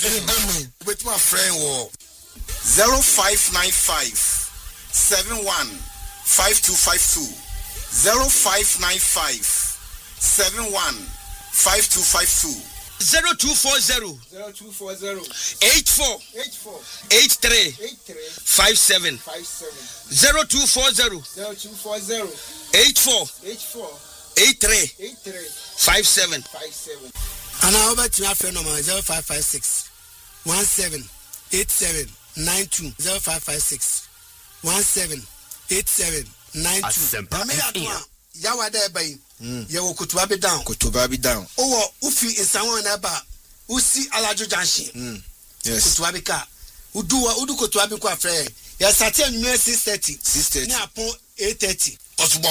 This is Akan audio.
With my friend war 0595 71 5252 0595 71 5252 0240 84 83 57 0240 84 83 57 and I over to my friend number 0556 17 87 92 0556 17 87 92. Yawa there by you kutuba be down. Oh, ufi insawan na ba usi alajo junction. Yes. Kutuba be ka. Udu kutuba be kwa frɛ. Ya start at 6:30. Ni apon 8:30. Osubo